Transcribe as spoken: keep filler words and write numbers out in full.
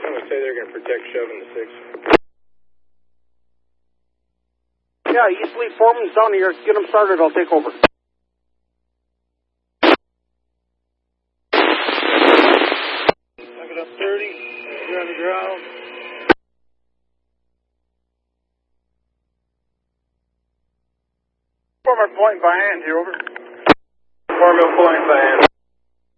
I'm going to say they're going to protect shoving the six. Yeah, East Lee Foreman's down here. Get them started. I'll take over. Knock it up thirty. You're on the ground. Former point by hand here, over. Formula point by hand.